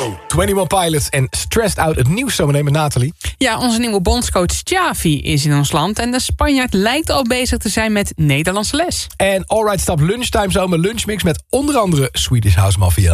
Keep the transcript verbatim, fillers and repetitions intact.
eenentwintig Pilots en Stressed Out, het nieuws zometeen met Nathalie. Ja, onze nieuwe bondscoach Xavi is in ons land. En de Spanjaard lijkt al bezig te zijn met Nederlandse les. En Alright Stop Lunchtime zomer lunchmix met onder andere Swedish House Mafia.